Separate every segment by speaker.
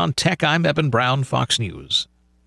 Speaker 1: On Tech, I'm Eben Brown, Fox News.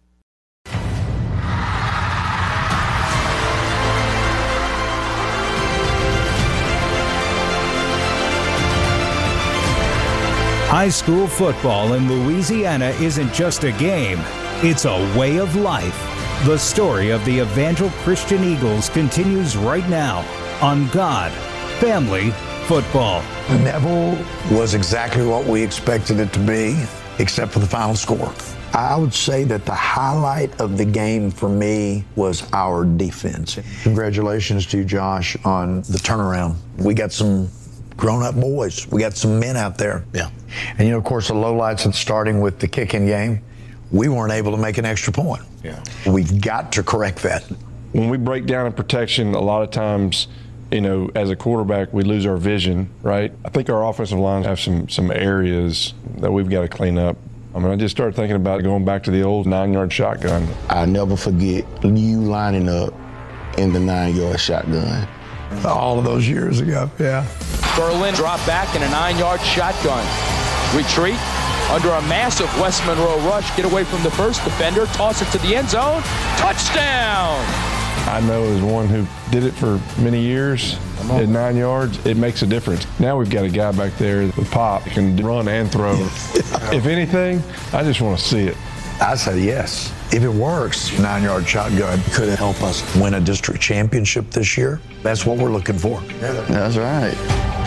Speaker 2: High school football in Louisiana isn't just a game, it's a way of life. The story of the Evangel Christian Eagles continues right now on God, Family, Football.
Speaker 3: Neville was exactly what we expected it to be, except for the final score. I would say that the highlight of the game for me was our defense. Congratulations to you, Josh, on the turnaround. We got some grown-up boys. We got some men out there.
Speaker 4: Yeah.
Speaker 3: And, of course, the lowlights of starting with the kicking game, we weren't able to make an extra point.
Speaker 4: Yeah.
Speaker 3: We've got to correct that.
Speaker 5: When we break down in protection, a lot of times, as a quarterback, we lose our vision, right? I think our offensive lines have some areas that we've got to clean up. I just started thinking about going back to the old 9-yard shotgun.
Speaker 6: I'll never forget you lining up in the 9-yard shotgun.
Speaker 3: All of those years ago, yeah.
Speaker 7: Berlin drop back in a 9-yard shotgun. Retreat under a massive West Monroe rush. Get away from the first defender. Toss it to the end zone. Touchdown!
Speaker 5: I know as one who did it for many years at 9 yards, it makes a difference. Now we've got a guy back there with Pop who can run and throw. If anything, I just want to see it.
Speaker 3: I say yes. If it works, 9-yard shotgun could help us win a district championship this year. That's what we're looking for.
Speaker 6: That's right.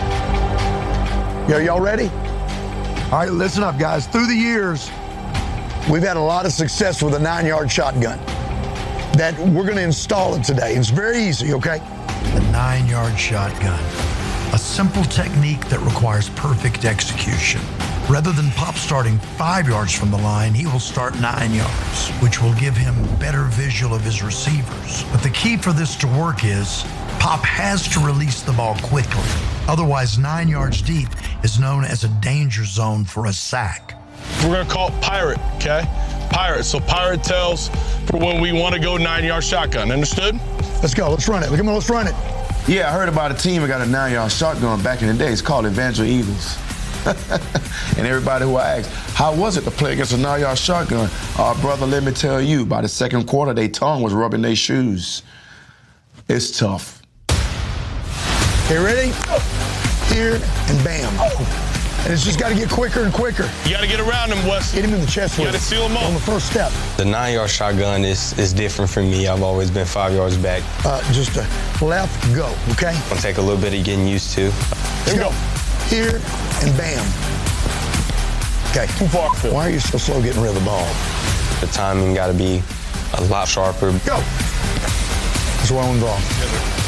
Speaker 3: Y'all ready? All right, listen up, guys. Through the years, we've had a lot of success with a 9-yard shotgun. That we're going to install it today. It's very easy, okay?
Speaker 8: The 9-yard shotgun. A simple technique that requires perfect execution. Rather than Pop starting 5 yards from the line, he will start 9 yards, which will give him better visual of his receivers. But the key for this to work is Pop has to release the ball quickly. Otherwise, 9 yards deep is known as a danger zone for a sack.
Speaker 9: We're going to call it Pirate, okay? Pirate. So Pirate tells for when we want to go 9-yard shotgun. Understood?
Speaker 3: Let's go. Let's run it. Come on, let's run it.
Speaker 6: Yeah, I heard about a team that got a 9-yard shotgun back in the day. It's called Evangel Eagles. And everybody who I asked, how was it to play against a 9-yard shotgun? Brother, let me tell you, by the second quarter, their tongue was rubbing their shoes. It's tough.
Speaker 3: Okay, ready? Here and bam. And it's just got to get quicker and quicker.
Speaker 9: You got to get around him, Wes.
Speaker 3: Hit him in the chest with it.
Speaker 9: You got to seal him off.
Speaker 3: On the first step.
Speaker 10: The 9-yard shotgun is different for me. I've always been 5 yards back.
Speaker 3: Just a left, go, okay?
Speaker 10: It'll take a little bit of getting used to.
Speaker 3: Let's go. Here and bam. Okay.
Speaker 9: Too far.
Speaker 3: Why are you so slow getting rid of the ball?
Speaker 10: The timing got to be a lot sharper.
Speaker 3: Go. That's what I'm involved.